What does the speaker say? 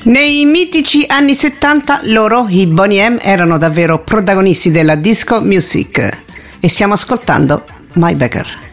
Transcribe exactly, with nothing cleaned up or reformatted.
Nei mitici anni settanta loro, i Boney M, erano davvero protagonisti della disco music e stiamo ascoltando My Beggar.